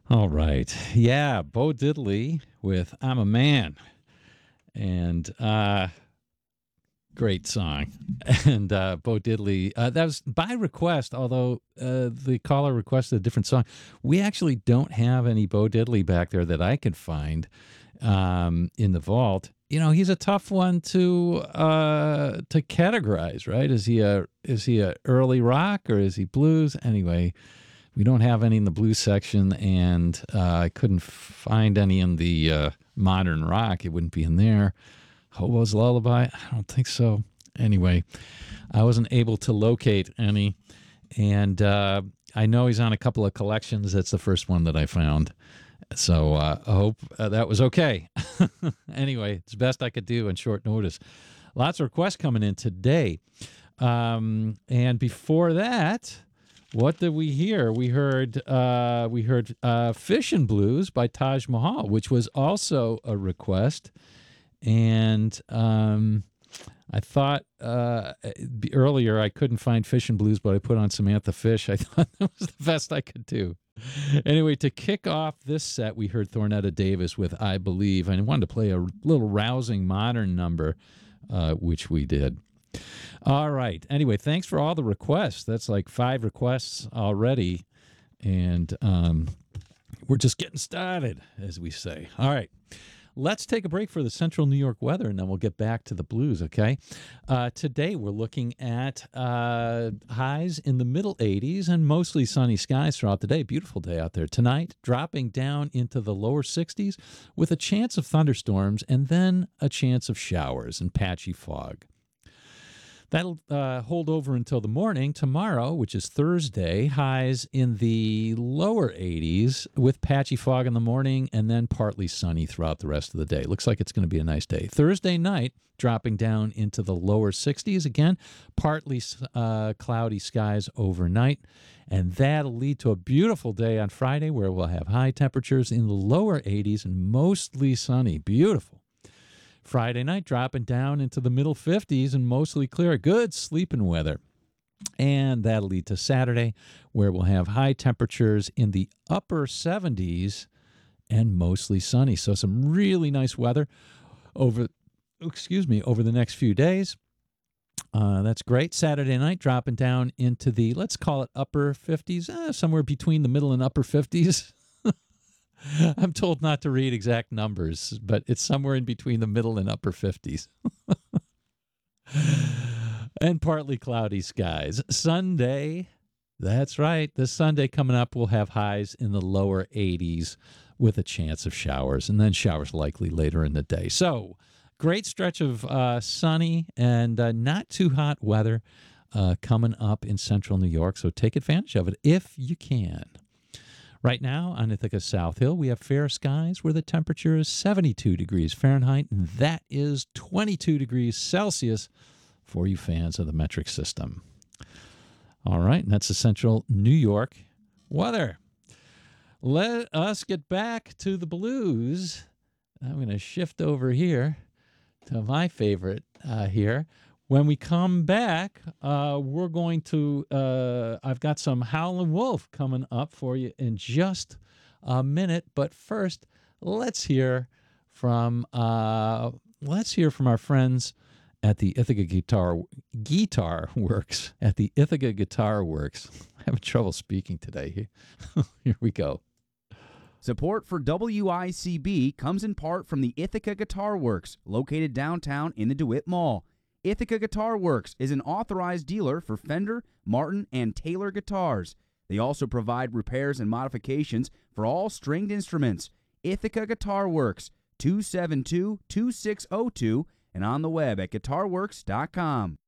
All right. Yeah, Bo Diddley with I'm a Man. And great song. And Bo Diddley, that was by request, although the caller requested a different song. We actually don't have any Bo Diddley back there that I could find in the vault. You know, he's a tough one to categorize, right? Is he a early rock or is he blues? Anyway, we don't have any in the blues section, and I couldn't find any in the modern rock. It wouldn't be in there. Hobo's Lullaby? I don't think so. Anyway, I wasn't able to locate any, and I know he's on a couple of collections. That's the first one that I found. So I hope that was okay. Anyway, it's the best I could do on short notice. Lots of requests coming in today. And before that, what did we hear? We heard "Fishin' Blues" by Taj Mahal, which was also a request. And I thought earlier I couldn't find "Fishin' Blues," but I put on Samantha Fish. I thought that was the best I could do. Anyway, to kick off this set, we heard Thornetta Davis with "I Believe." I wanted to play a little rousing modern number, which we did. All right. Anyway, thanks for all the requests. That's like 5 requests already. And we're just getting started, as we say. All right. Let's take a break for the central New York weather, and then we'll get back to the blues, okay? Today, we're looking at highs in the middle 80s and mostly sunny skies throughout the day. Beautiful day out there. Tonight, dropping down into the lower 60s with a chance of thunderstorms and then a chance of showers and patchy fog. That'll hold over until the morning. Tomorrow, which is Thursday, highs in the lower 80s with patchy fog in the morning and then partly sunny throughout the rest of the day. Looks like it's going to be a nice day. Thursday night, dropping down into the lower 60s. Again, partly cloudy skies overnight. And that'll lead to a beautiful day on Friday where we'll have high temperatures in the lower 80s and mostly sunny. Beautiful. Friday night, dropping down into the middle 50s and mostly clear. Good sleeping weather. And that'll lead to Saturday, where we'll have high temperatures in the upper 70s and mostly sunny. So some really nice weather over the next few days. That's great. Saturday night, dropping down into the, let's call it upper 50s, somewhere between the middle and upper 50s. I'm told not to read exact numbers, but it's somewhere in between the middle and upper 50s. And partly cloudy skies. Sunday, that's right. This Sunday coming up, we'll have highs in the lower 80s with a chance of showers, and then showers likely later in the day. So, great stretch of sunny and not too hot weather coming up in central New York, so take advantage of it if you can. Right now on Ithaca South Hill, we have fair skies where the temperature is 72 degrees Fahrenheit, and that is 22 degrees Celsius for you fans of the metric system. All right, and that's the central New York weather. Let us get back to the blues. I'm going to shift over here to my favorite here. When we come back, we're going to, I've got some Howlin' Wolf coming up for you in just a minute. But first, let's hear from our friends at the Ithaca Guitar Works. At the Ithaca Guitar Works. I'm having trouble speaking today. Here we go. Support for WICB comes in part from the Ithaca Guitar Works, located downtown in the DeWitt Mall. Ithaca Guitar Works is an authorized dealer for Fender, Martin, and Taylor guitars. They also provide repairs and modifications for all stringed instruments. Ithaca Guitar Works, 272-2602, and on the web at guitarworks.com.